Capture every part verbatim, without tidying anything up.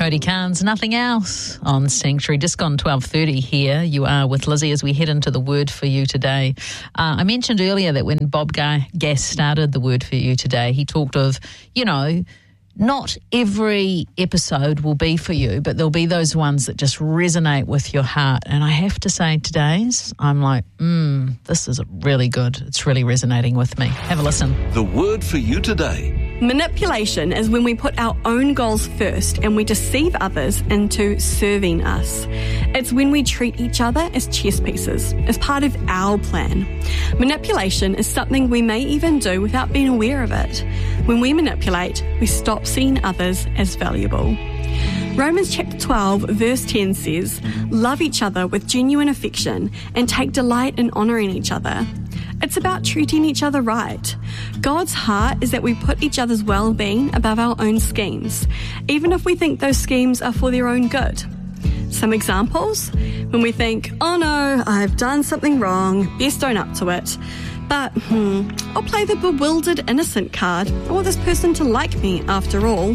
Cody Carnes, Nothing Else on Sanctuary. Just gone twelve thirty here. You are with Lizzie as we head into the Word for You today. Uh, I mentioned earlier that when Bob Gass started the Word for You today, he talked of, you know, not every episode will be for you, but there'll be those ones that just resonate with your heart. And I have to say today's, I'm like, mm, this is really good. It's really resonating with me. Have a listen. The Word for You today. Manipulation is when we put our own goals first and we deceive others into serving us. It's when we treat each other as chess pieces, as part of our plan. Manipulation is something we may even do without being aware of it. When we manipulate, we stop seeing others as valuable. Romans chapter twelve verse ten says, "Love each other with genuine affection and take delight in honouring each other." It's about treating each other right. God's heart is that we put each other's well-being above our own schemes, even if we think those schemes are for their own good. Some examples: when we think, oh no, I've done something wrong, best own up to it. But, hmm, I'll play the bewildered innocent card. I want this person to like me after all.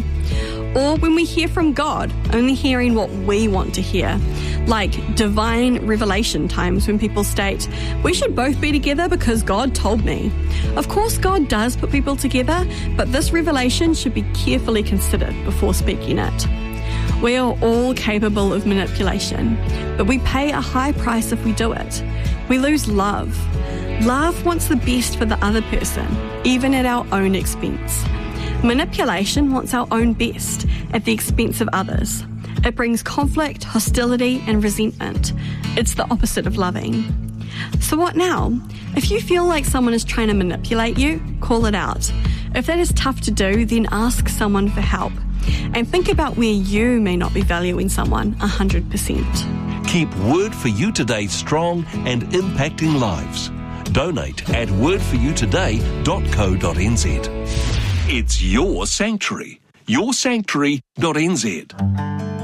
Or when we hear from God, only hearing what we want to hear. Like divine revelation times when people state, we should both be together because God told me. Of course, God does put people together, but this revelation should be carefully considered before speaking it. We are all capable of manipulation, but we pay a high price if we do it. We lose love. Love wants the best for the other person, even at our own expense. Manipulation wants our own best at the expense of others. It brings conflict, hostility, and resentment. It's the opposite of loving. So what now? If you feel like someone is trying to manipulate you, call it out. If that is tough to do, then ask someone for help. And think about where you may not be valuing someone one hundred percent. Keep Word for You Today strong and impacting lives. Donate at word for you today dot co dot n z. It's your sanctuary. your sanctuary dot n z.